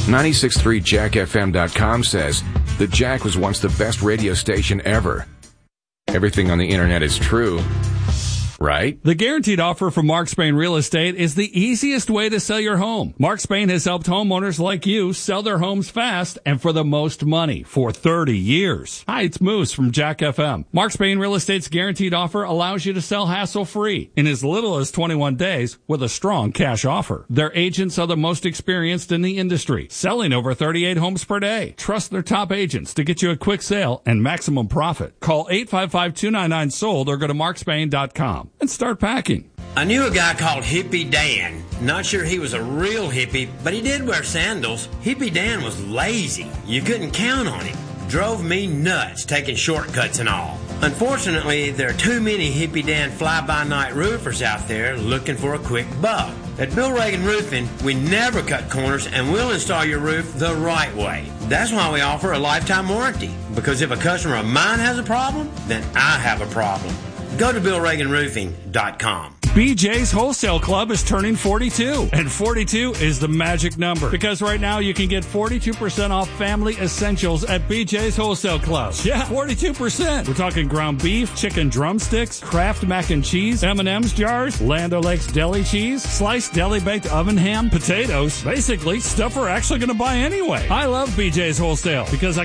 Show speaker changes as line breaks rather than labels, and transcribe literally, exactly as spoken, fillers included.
ninety-six point three jack f m dot com says the Jack was once the best radio station ever. Everything on the internet is true, right?
The guaranteed offer from Mark Spain Real Estate is the easiest way to sell your home. Mark Spain has helped homeowners like you sell their homes fast and for the most money for thirty years. Hi, it's Moose from Jack F M. Mark Spain Real Estate's guaranteed offer allows you to sell hassle-free in as little as twenty-one days with a strong cash offer. Their agents are the most experienced in the industry, selling over thirty-eight homes per day. Trust their top agents to get you a quick sale and maximum profit. Call eight five five, two nine nine, sold or go to mark spain dot com. And start packing.
I knew a guy called Hippie Dan. Not sure he was a real hippie, but he did wear sandals. Hippie Dan was lazy. You couldn't count on him. Drove me nuts taking shortcuts and all. Unfortunately, there are too many Hippie Dan fly-by-night roofers out there looking for a quick buck. At Bill Reagan Roofing, we never cut corners and we'll install your roof the right way. That's why we offer a lifetime warranty. Because if a customer of mine has a problem, then I have a problem. Go to bill reagan roofing dot com.
B J's Wholesale Club is turning forty-two, and forty-two is the magic number because right now you can get forty-two percent off family essentials at B J's Wholesale Club. Yeah, forty-two percent. We're talking ground beef, chicken drumsticks, Kraft mac and cheese, M and M's jars, Land O'Lakes deli cheese, sliced deli-baked oven ham, potatoes. Basically, stuff we're actually going to buy anyway. I love B J's Wholesale because I